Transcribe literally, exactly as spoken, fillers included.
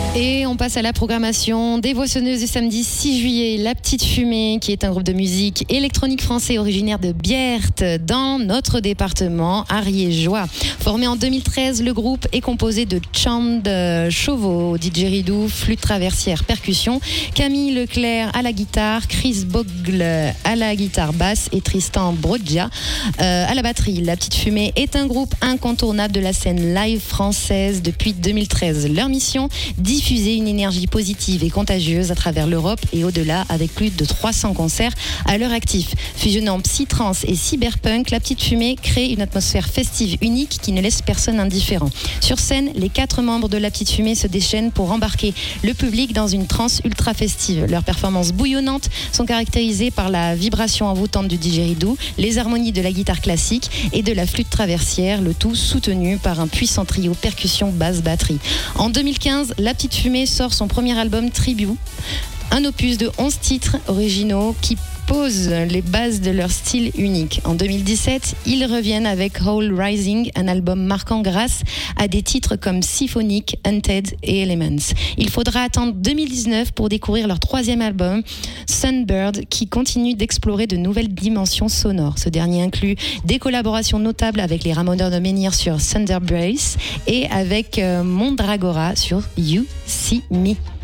Et on passe à la programmation des Voissonneuses du samedi six juillet. La Petite Fumée, qui est un groupe de musique électronique français originaire de Bierte, dans notre département ariégeois. Formé en deux mille treize, le groupe est composé de Chand Chauveau, didgeridoo, flûte traversière, percussion, Camille Leclerc à la guitare, Chris Bogle à la guitare basse et Tristan Brodja euh, à la batterie. La Petite Fumée est un groupe incontournable de la scène live française depuis deux mille treize. Leur mission, diffuser une énergie positive et contagieuse à travers l'Europe et au-delà, avec plus de trois cents concerts à leur actif. Fusionnant psy-trance et cyberpunk, La Petite Fumée crée une atmosphère festive unique qui ne laisse personne indifférent. Sur scène, les quatre membres de La Petite Fumée se déchaînent pour embarquer le public dans une transe ultra festive. Leurs performances bouillonnantes sont caractérisées par la vibration envoûtante du didgeridoo, les harmonies de la guitare classique et de la flûte traversière, le tout soutenu par un puissant trio percussion basse batterie. En deux mille quinze, La Petite Fumée sort son premier album Tribute, un opus de onze titres originaux qui posent les bases de leur style unique. En deux mille dix-sept, ils reviennent avec Whole Rising, un album marquant grâce à des titres comme Symphonic, Hunted et Elements. Il faudra attendre deux mille dix-neuf pour découvrir leur troisième album, Sunbird, qui continue d'explorer de nouvelles dimensions sonores. Ce dernier inclut des collaborations notables avec les Ramoneurs de Menhir sur Thunder Brace et avec euh, Mondragora sur You See Me.